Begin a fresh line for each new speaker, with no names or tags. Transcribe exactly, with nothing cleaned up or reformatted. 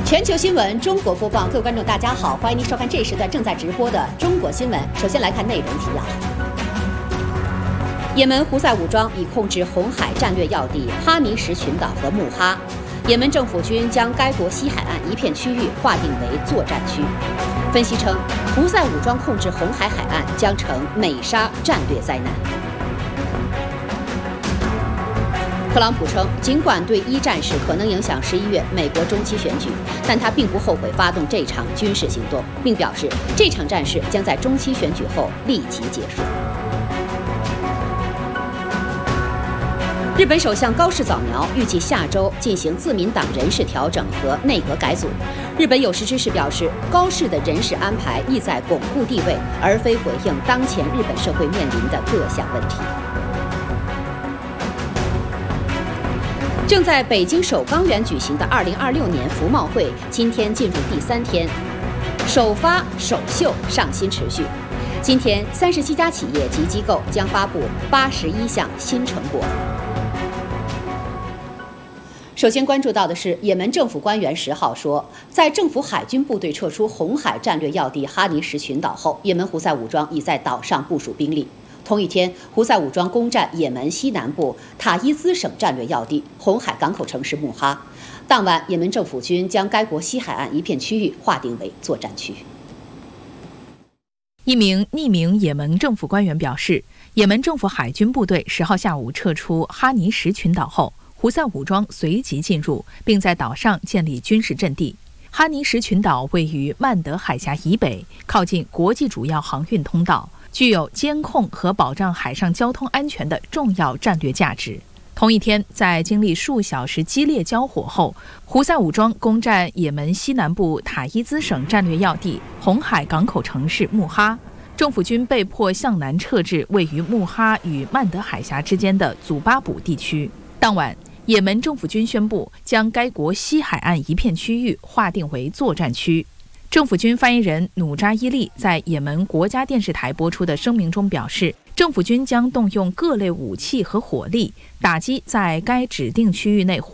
全球新闻中国播报，各位观众大家好，欢迎您收看这一时段正在直播的中国新闻。首先来看内容提要：也门胡塞武装已控制红海战略要地哈尼什群岛和穆哈，也门政府军将该国西海岸一片区域划定为作战区。分析称，胡塞武装控制红海海岸将成美沙战略灾难。特朗普称，尽管对伊战事可能影响十一月美国中期选举，但他并不后悔发动这场军事行动，并表示这场战事将在中期选举后立即结束。日本首相高市早苗预计下周进行自民党人事调整和内阁改组。日本有识之士表示，高市的人事安排意在巩固地位，而非回应当前日本社会面临的各项问题。正在北京首钢园举行的二零二六年服贸会，今天进入第三天，首发首秀上新持续。今天，三十七家企业及机构将发布八十一项新成果。首先关注到的是，也门政府官员十号说，在政府海军部队撤出红海战略要地哈尼什群岛后，也门胡塞武装已在岛上部署兵力。同一天，胡塞武装攻占也门西南部塔伊兹省战略要地红海港口城市穆哈。当晚，也门政府军将该国西海岸一片区域划定为作战区。
一名匿名也门政府官员表示，也门政府海军部队十号下午撤出哈尼什群岛后，胡塞武装随即进入，并在岛上建立军事阵地。哈尼什群岛位于曼德海峡以北，靠近国际主要航运通道，具有监控和保障海上交通安全的重要战略价值。同一天，在经历数小时激烈交火后，胡塞武装攻占也门西南部塔伊兹省战略要地红海港口城市穆哈，政府军被迫向南撤至位于穆哈与曼德海峡之间的祖巴卜地区。当晚，也门政府军宣布将该国西海岸一片区域划定为作战区。政府军发言人努扎伊利在也门国家电视台播出的声明中表示，政府军将动用各类武器和火力，打击在该指定区域内